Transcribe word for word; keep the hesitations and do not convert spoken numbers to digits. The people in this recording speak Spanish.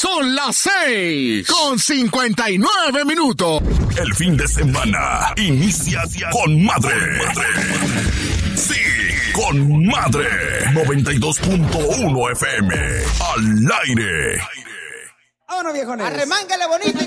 Son las seis con cincuenta y nueve minutos. El fin de semana inicia con madre. Sí, con madre. noventa y dos punto uno F M. Al aire. Vámonos, viejones. Arremángale bonito.